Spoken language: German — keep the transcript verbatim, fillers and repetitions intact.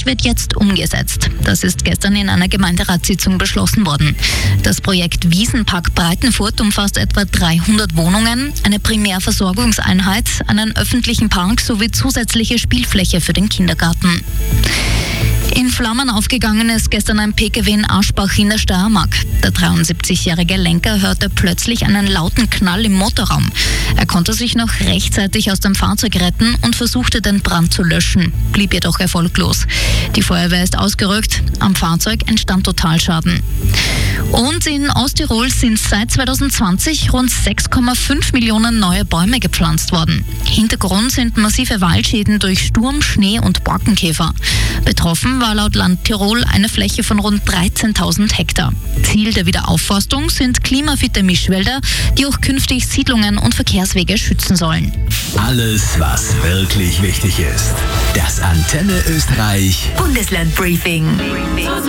Österreich wird jetzt umgesetzt. Das ist gestern in einer Gemeinderatssitzung beschlossen worden. Das Projekt Wiesenpark Breitenfurt umfasst etwa dreihundert Wohnungen, eine Primärversorgungseinheit, einen öffentlichen Park sowie zusätzliche Spielfläche für den Kindergarten. In Flammen aufgegangen ist gestern ein P K W in Aschbach in der Steiermark. Der dreiundsiebzigjährige Lenker hörte plötzlich einen lauten Knall im Motorraum. Er konnte sich noch rechtzeitig aus dem Fahrzeug retten und versuchte, den Brand zu löschen, blieb jedoch erfolglos. Die Feuerwehr ist ausgerückt, am Fahrzeug entstand Totalschaden. Und in Osttirol sind seit zweitausendzwanzig rund sechs Komma fünf Millionen neue Bäume gepflanzt worden. Hintergrund sind massive Waldschäden durch Sturm, Schnee und Borkenkäfer. Betroffen war laut Land Tirol eine Fläche von rund dreizehntausend Hektar. Ziel der Wiederaufforstung sind klimafitte Mischwälder, die auch künftig Siedlungen und Verkehrswege schützen sollen. Alles, was wirklich wichtig ist. Das Antenne Österreich Bundesland Briefing.